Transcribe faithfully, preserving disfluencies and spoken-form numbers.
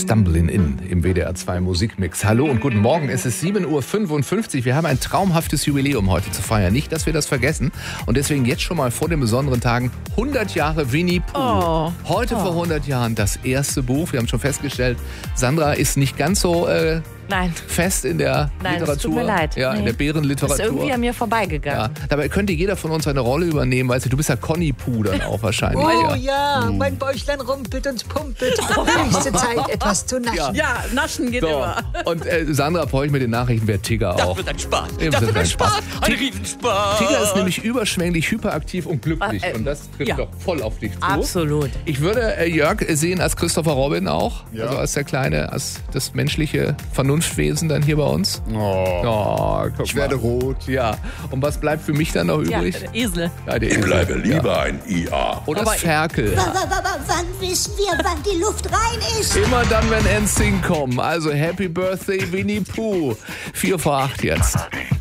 Stumbling In im W D R zwei Musikmix. Hallo und guten Morgen, es ist sieben Uhr fünfundfünfzig. Wir haben ein traumhaftes Jubiläum heute zu feiern. Nicht, dass wir das vergessen. Und deswegen jetzt schon mal vor den besonderen Tagen hundert Jahre Winnie Pooh. Oh. Heute oh. vor hundert Jahren das erste Buch. Wir haben schon festgestellt, Sandra ist nicht ganz so äh, Nein. fest in der Nein, Literatur. es tut mir leid. Ja, nee. in der Bärenliteratur. Das ist irgendwie an mir vorbeigegangen. Ja, dabei könnte jeder von uns eine Rolle übernehmen. Weißt du, du bist ja Conny Pooh dann auch wahrscheinlich. Oh ja, ja, mein Bäuchlein rumpelt und pumpelt. Höchste Zeit, etwas zu naschen. Ja. Ja, naschen geht So. immer. Und äh, Sandra, brauche ich mit den Nachrichten, wer Tigger Das auch. wird ein Spaß. Eben Das wird wird ein ein Spaß. Spaß. Ein Riesenspaß. Tigger ist nämlich überschwänglich, hyperaktiv und glücklich. Ah, äh, und das trifft ja. doch voll auf dich zu. Absolut. Ich würde äh, Jörg sehen als Christopher Robin auch. Ja. Also als der kleine, als das menschliche Vernunftwesen dann hier bei uns. Oh. Oh, guck Ich mal. werde rot. Ja. Und was bleibt für mich dann noch Ja, übrig? der Esel. Ja, der Ich Esel. bleibe lieber Ja. ein I A. Oder Aber- das Ferkel. W- w- w- Wann wissen wir, wann die Luft rein ist? Immer dann, wenn N Sync kommen. Also Happy Birthday, Winnie Pooh. Vier vor acht jetzt.